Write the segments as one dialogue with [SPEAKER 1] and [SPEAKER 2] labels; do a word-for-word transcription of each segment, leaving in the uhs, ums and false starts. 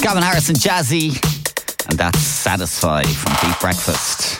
[SPEAKER 1] Gavin Harris and Jazzy, and that's Satisfy from Beat Breakfast.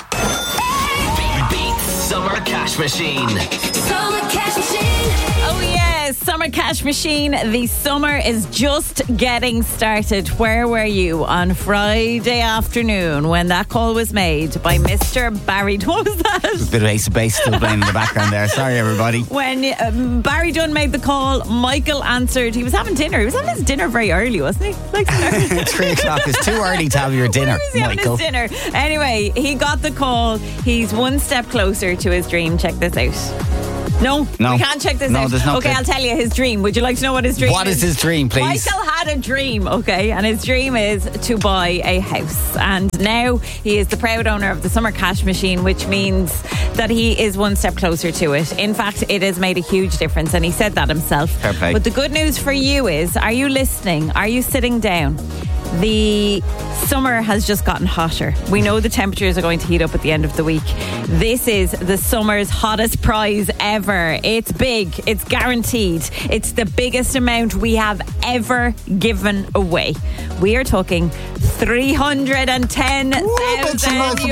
[SPEAKER 2] Beat Summer Cash Machine.
[SPEAKER 3] Summer Cash Machine.
[SPEAKER 4] Oh yes, Summer Cash Machine. The summer is just getting started. Where were you on Friday afternoon when that call was made by Mister Barry? What was that?
[SPEAKER 1] A bit of Ace of Base still playing in the background there. Sorry, everybody.
[SPEAKER 4] When um, Barry Dunn made the call, Michael answered. He was having dinner. He was having his dinner very early, wasn't he? Like
[SPEAKER 1] Three o'clock is too early to have your dinner,
[SPEAKER 4] Where was he
[SPEAKER 1] Michael.
[SPEAKER 4] having his dinner? Anyway, he got the call. He's one step closer to his dream. Check this out. No,
[SPEAKER 1] No.
[SPEAKER 4] we can't check this
[SPEAKER 1] No,
[SPEAKER 4] out.
[SPEAKER 1] there's no
[SPEAKER 4] okay,
[SPEAKER 1] clip.
[SPEAKER 4] I'll tell you his dream. Would you like to know what his dream
[SPEAKER 1] What
[SPEAKER 4] is?
[SPEAKER 1] is his dream, please?
[SPEAKER 4] Michael had a dream, okay, and his dream is to buy a house. And now he is the proud owner of the Summer Cash Machine, which means that he is one step closer to it. In fact, it has made a huge difference, and he said that himself.
[SPEAKER 1] Fair play.
[SPEAKER 4] But the good news for you is, are you listening? Are you sitting down? The summer has just gotten hotter. We know the temperatures are going to heat up at the end of the week. This is the summer's hottest prize ever. It's big. It's guaranteed. It's the biggest amount we have ever given away. We are talking three hundred ten thousand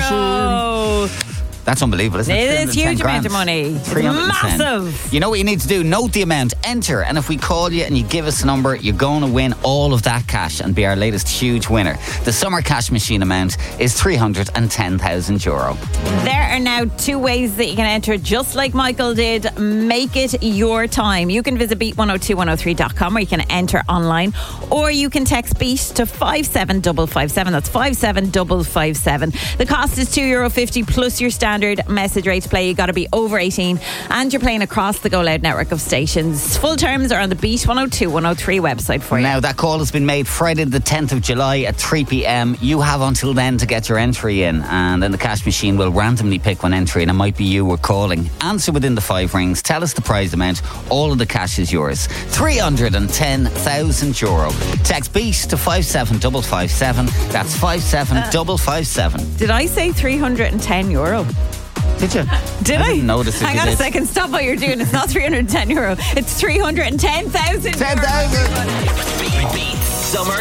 [SPEAKER 4] euro.
[SPEAKER 1] That's unbelievable, isn't it?
[SPEAKER 4] It is
[SPEAKER 1] three hundred ten
[SPEAKER 4] huge amount of
[SPEAKER 1] grand.
[SPEAKER 4] money. It's
[SPEAKER 1] three hundred ten.
[SPEAKER 4] massive.
[SPEAKER 1] You know what you need to do? Note the amount, enter, and if we call you and you give us a number, you're going to win all of that cash and be our latest huge winner. The Summer Cash Machine amount is three hundred ten thousand euro.
[SPEAKER 4] There are now two ways that you can enter, just like Michael did. Make it your time. You can visit beat one oh two one oh three dot com where you can enter online, or you can text BEAT to five seven five five seven. That's five seven five five seven. The cost is two euro fifty plus your standard message rate to play. You got to be over eighteen and you're playing across the Go Loud network of stations. Full terms are on the Beat one oh two one oh three website for you.
[SPEAKER 1] Now, that call has been made Friday the tenth of July at three p.m. You have until then to get your entry in, and then the cash machine will randomly pick one entry, and it might be you we're calling. Answer within the five rings. Tell us the prize amount. All of the cash is yours. three hundred ten thousand euro. Text BEAT to five seven five five seven. That's five seven five five seven.
[SPEAKER 4] Did I say three hundred ten euro?
[SPEAKER 1] Did you?
[SPEAKER 4] Did
[SPEAKER 1] I
[SPEAKER 4] I?
[SPEAKER 1] didn't notice if
[SPEAKER 4] Hang
[SPEAKER 1] you
[SPEAKER 4] on a
[SPEAKER 1] did.
[SPEAKER 4] second. Stop what you're doing. It's not three hundred ten euro. It's three hundred ten thousand.
[SPEAKER 1] ten thousand.
[SPEAKER 2] Beat Summer